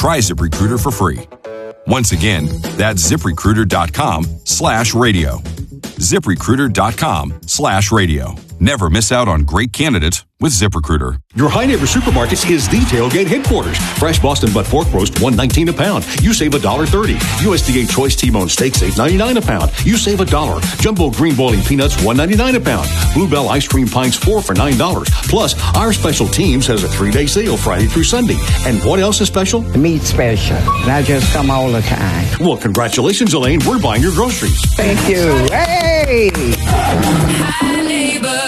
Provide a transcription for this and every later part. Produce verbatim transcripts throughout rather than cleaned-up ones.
try ZipRecruiter for free. Once again, that's ZipRecruiter.com slash radio. ZipRecruiter.com slash radio. Never miss out on great candidates with ZipRecruiter. Your High Neighbor Supermarkets is the tailgate headquarters. Fresh Boston butt pork roast, one nineteen a pound. You save one dollar thirty. U S D A Choice T-bone steaks, eight ninety-nine a pound. You save a dollar. Jumbo green boiling peanuts, one ninety-nine a pound. Bluebell ice cream pints, four for nine dollars. Plus, our special teams has a three-day sale Friday through Sunday. And what else is special? The meat special. I just come all the time. Well, congratulations, Elaine. We're buying your groceries. Thank you. Hey! High Neighbor.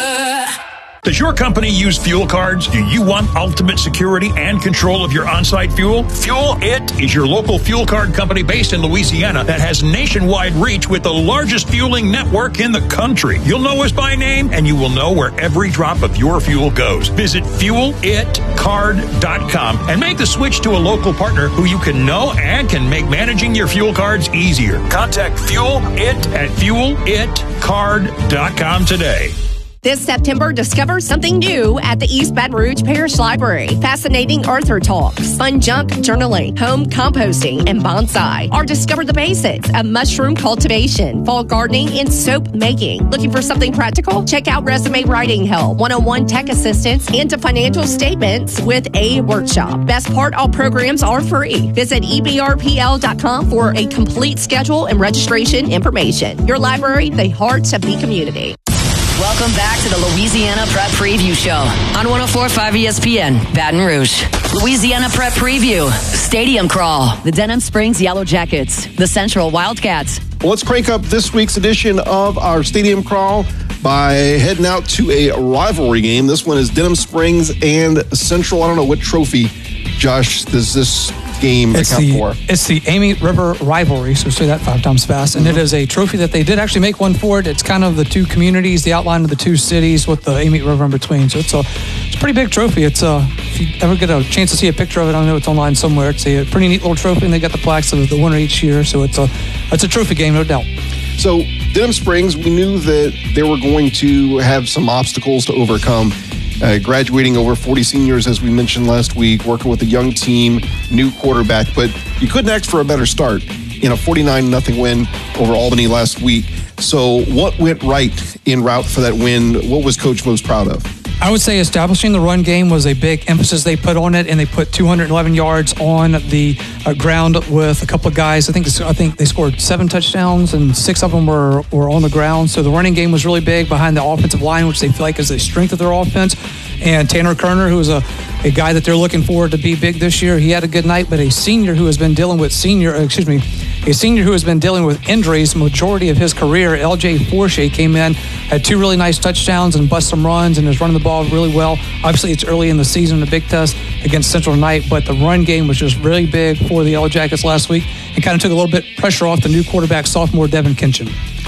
Does your company use fuel cards? Do you want ultimate security and control of your on-site fuel? Fuel It is your local fuel card company based in Louisiana that has nationwide reach with the largest fueling network in the country. You'll know us by name, and you will know where every drop of your fuel goes. Visit fuel it card dot com and make the switch to a local partner who you can know and can make managing your fuel cards easier. Contact Fuel It at fuel it card dot com today. This September, discover something new at the East Baton Rouge Parish Library. Fascinating Arthur talks, fun junk journaling, home composting, and bonsai. Or discover the basics of mushroom cultivation, fall gardening, and soap making. Looking for something practical? Check out resume writing help, one oh one tech assistance, and to financial statements with a workshop. Best part, all programs are free. Visit E B R P L dot com for a complete schedule and registration information. Your library, the heart of the community. Welcome back to the Louisiana Prep Preview Show on one oh four point five E S P N, Baton Rouge. Louisiana Prep Preview, Stadium Crawl, the Denham Springs Yellow Jackets, the Central Wildcats. Well, let's crank up this week's edition of our Stadium Crawl by heading out to a rivalry game. This one is Denham Springs and Central. I don't know what trophy, Josh, does this game it's account the, for? It's the Amy River Rivalry, so say that five times fast. And mm-hmm. It is a trophy that they did actually make one for it. It's kind of the two communities, the outline of the two cities with the Amy River in between. So it's a, it's a pretty big trophy. It's a, if you ever get a chance to see a picture of it, I know it's online somewhere. It's a pretty neat little trophy, and they got the plaques of the winner each year. So it's a, it's a trophy game, no doubt. So Denham Springs, we knew that they were going to have some obstacles to overcome. Uh, graduating over forty seniors, as we mentioned last week, working with a young team, new quarterback, but you couldn't ask for a better start in a forty-nine nothing win over Albany last week. So what went right en route for that win? What was Coach most proud of? I would say establishing the run game was a big emphasis they put on it, and they put two hundred eleven yards on the uh, ground with a couple of guys. I think I think they scored seven touchdowns, and six of them were, were on the ground. So the running game was really big behind the offensive line, which they feel like is the strength of their offense. And Tanner Kerner, who is a, a guy that they're looking forward to be big this year, he had a good night, but a senior who has been dealing with senior, excuse me, a senior who has been dealing with injuries majority of his career, L J Forshey, came in, had two really nice touchdowns and bust some runs and is running the ball really well. Obviously, it's early in the season, a big test against Central tonight, but the run game was just really big for the Yellow Jackets last week and kind of took a little bit pressure off the new quarterback, sophomore Devin Kinchin.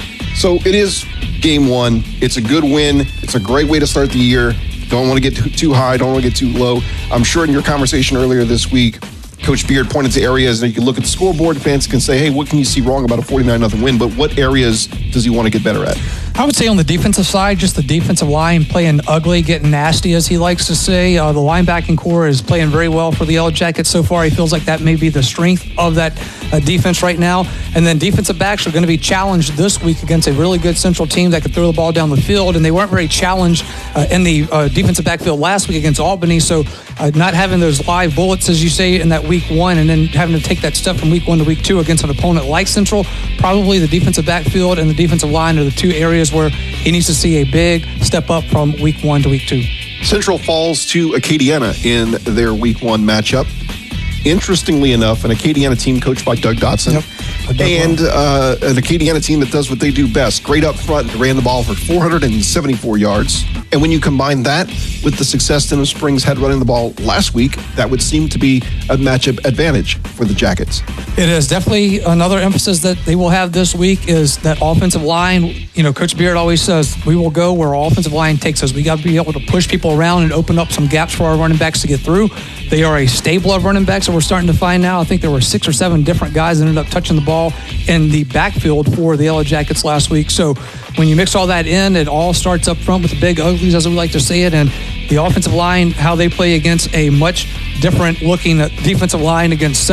So it is game one. It's a good win. It's a great way to start the year. Don't want to get too, too high. Don't want to get too low. I'm sure in your conversation earlier this week, Coach Beard pointed to areas that you can look at the scoreboard, fans can say, hey, what can you see wrong about a forty-nine nothing win? But what areas does he want to get better at? I would say on the defensive side, just the defensive line playing ugly, getting nasty, as he likes to say. Uh, the linebacking core is playing very well for the Yellow Jackets so far. He feels like that may be the strength of that uh, defense right now. And then defensive backs are going to be challenged this week against a really good Central team that could throw the ball down the field. And they weren't very challenged uh, in the uh, defensive backfield last week against Albany. So uh, not having those live bullets, as you say, in that week one, and then having to take that step from week one to week two against an opponent like Central, probably the defensive backfield and the defensive line are the two areas where he needs to see a big step up from week one to week two. Central falls to Acadiana in their week one matchup. Interestingly enough, an Acadiana team coached by Doug Dotson. Yep. And uh, an Acadiana team that does what they do best. Great up front, ran the ball for four hundred seventy-four yards. And when you combine that with the success Denham Springs had running the ball last week, that would seem to be a matchup advantage for the Jackets. It is definitely another emphasis that they will have this week is that offensive line. You know, Coach Beard always says, we will go where our offensive line takes us. We got to be able to push people around and open up some gaps for our running backs to get through. They are a stable of running backs that we're starting to find now. I think there were six or seven different guys that ended up touching the ball in the backfield for the Yellow Jackets last week. So when you mix all that in, it all starts up front with the big uglies, as we like to say it, and the offensive line, how they play against a much different looking defensive line against